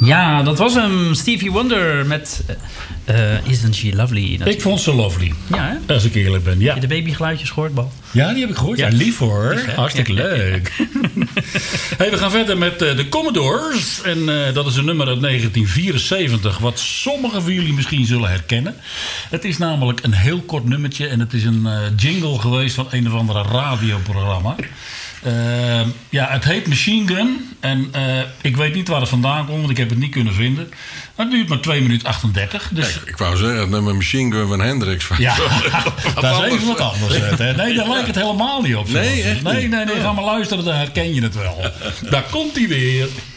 Ja, dat was hem. Stevie Wonder met Isn't She Lovely. Ik vond ze lovely. Ja, hè? Als ik eerlijk ben. Ja. Heb je de babygeluidjes gehoord, Bal? Ja, die heb ik gehoord. Ja, lief hoor. Lief, hartstikke leuk. Hey, we gaan verder met de Commodores. En dat is een nummer uit 1974. Wat sommigen van jullie misschien zullen herkennen. Het is namelijk een heel kort nummertje. En het is een jingle geweest van een of andere radioprogramma. Het heet Machine Gun. En ik weet niet waar het vandaan komt, want ik heb het niet kunnen vinden. Maar het duurt maar 2 minuten 38. Dus... Kijk, ik wou zeggen, het nummer Machine Gun van Hendrix. Ja, dat is even wat anders. Nee, daar lijkt het helemaal niet op. Nee, echt niet. Nee, ga maar luisteren, dan herken je het wel. Daar komt hij weer.